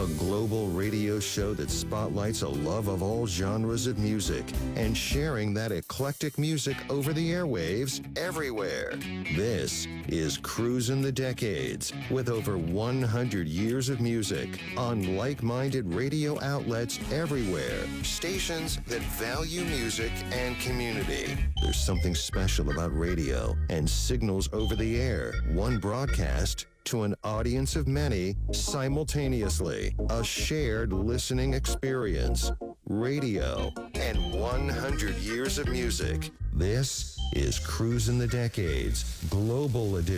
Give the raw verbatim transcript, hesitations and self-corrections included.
a global radio show that spotlights a love of all genres of music and sharing that eclectic music over the airwaves everywhere. This is Cruisin' the Decades, with over one hundred years of music on like-minded radio outlets everywhere, stations that value music and community. There's something special about radio and signals over the air, one broadcast to an audience of many simultaneously. A shared listening experience. Radio and one hundred years of music. This is Cruisin' the Decades, Global Edition.